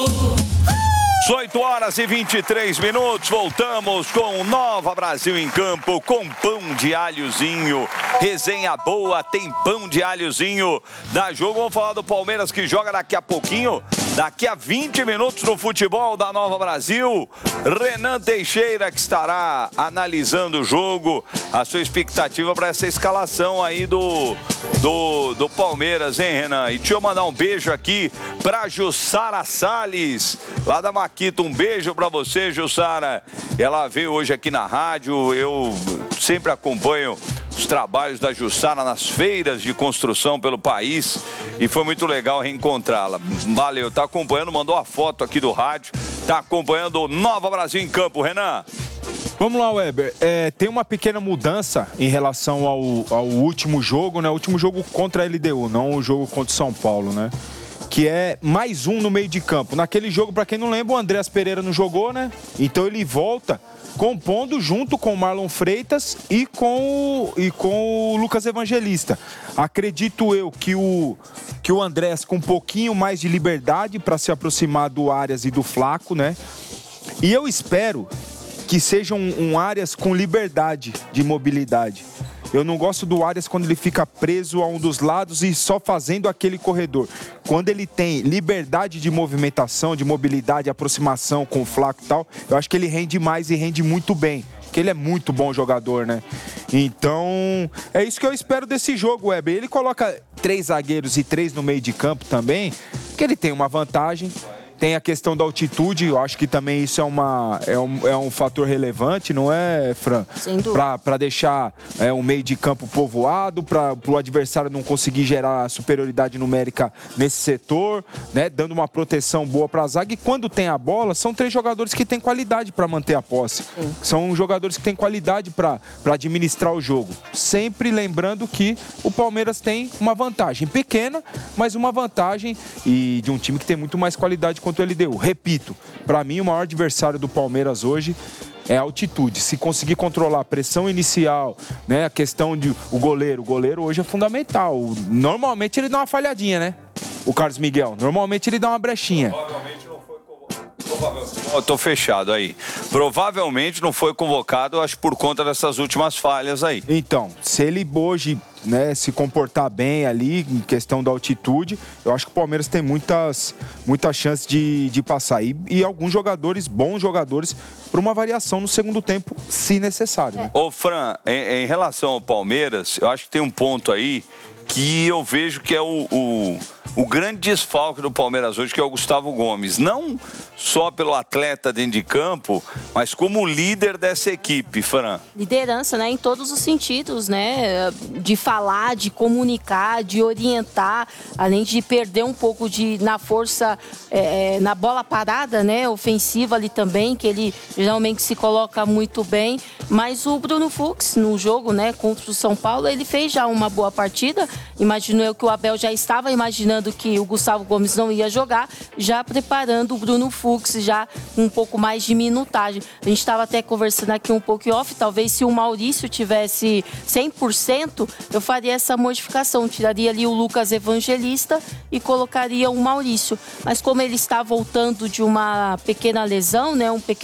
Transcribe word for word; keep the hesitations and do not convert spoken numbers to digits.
oito horas e vinte e três minutos, voltamos com o Nova Brasil em Campo, com pão de alhozinho, resenha boa, tem pão de alhozinho, dá jogo, vamos falar do Palmeiras que joga daqui a pouquinho, daqui a vinte minutos no futebol da Nova Brasil, Renan Teixeira que estará analisando o jogo, a sua expectativa para essa escalação aí do, do, do Palmeiras, hein, Renan? E deixa eu mandar um beijo aqui para Jussara Salles, lá da Maquita. Um beijo para você, Jussara. Ela veio hoje aqui na rádio. Eu sempre acompanho os trabalhos da Jussara nas feiras de construção pelo país e foi muito legal reencontrá-la. Valeu, tá acompanhando, mandou a foto aqui do rádio. Tá acompanhando o Nova Brasil em Campo, Renan. Vamos lá, Weber. É, tem uma pequena mudança em relação ao, ao último jogo, né? O último jogo contra a L D U, não o jogo contra o São Paulo, né? Que é mais um no meio de campo. Naquele jogo, para quem não lembra, o Andréas Pereira não jogou, né? Então ele volta compondo junto com o Marlon Freitas e com o, e com o Lucas Evangelista. Acredito eu que o, que o Andréas com um pouquinho mais de liberdade para se aproximar do Arias e do Flaco, né? E eu espero que seja um, um Arias com liberdade de mobilidade. Eu não gosto do Arias quando ele fica preso a um dos lados e só fazendo aquele corredor. Quando ele tem liberdade de movimentação, de mobilidade, aproximação com o Flaco e tal, eu acho que ele rende mais e rende muito bem. Porque ele é muito bom jogador, né? Então, é isso que eu espero desse jogo, Weber. Ele coloca três zagueiros e três no meio de campo também, que ele tem uma vantagem. Tem a questão da altitude, eu acho que também isso é, uma, é, um, é um fator relevante, não é, Fran? Sem dúvida. Para deixar é, um meio de campo povoado, para o adversário não conseguir gerar superioridade numérica nesse setor, né? Dando uma proteção boa para a zaga. E quando tem a bola, são três jogadores que têm qualidade para manter a posse. Sim. São jogadores que têm qualidade para administrar o jogo. Sempre lembrando que o Palmeiras tem uma vantagem pequena, mas uma vantagem e de um time que tem muito mais qualidade quanto ele deu. Repito, para mim o maior adversário do Palmeiras hoje é a altitude. Se conseguir controlar a pressão inicial, né, a questão de o goleiro, o goleiro hoje é fundamental. Normalmente ele dá uma falhadinha, né? O Carlos Miguel, normalmente ele dá uma brechinha. Provavelmente não foi convocado. Eu tô fechado aí. Provavelmente não foi convocado, acho por conta dessas últimas falhas aí. Então, se ele hoje, né, se comportar bem ali em questão da altitude, eu acho que o Palmeiras tem muitas, muitas chances de, de passar. E, e alguns jogadores, bons jogadores, para uma variação no segundo tempo, se necessário. Né? Ô, Fran, em, em relação ao Palmeiras, eu acho que tem um ponto aí que eu vejo que é o, o, o grande desfalque do Palmeiras hoje, que é o Gustavo Gomes. Não só pelo atleta dentro de campo, mas como líder dessa equipe, Fran. Liderança, né? Em todos os sentidos, né? De falar, de comunicar, de orientar, além de perder um pouco de, na força, é, na bola parada, né? Ofensiva ali também, que ele geralmente se coloca muito bem. Mas o Bruno Fux, no jogo, né? Contra o São Paulo, ele fez já uma boa partida. Imagino eu que o Abel já estava imaginando que o Gustavo Gomes não ia jogar, já preparando o Bruno Fux, já com um pouco mais de minutagem. A gente estava até conversando aqui um pouco off, talvez se o Maurício tivesse cem por cento, eu faria essa modificação, tiraria ali o Lucas Evangelista e colocaria o Maurício. Mas como ele está voltando de uma pequena lesão, né, um pequeno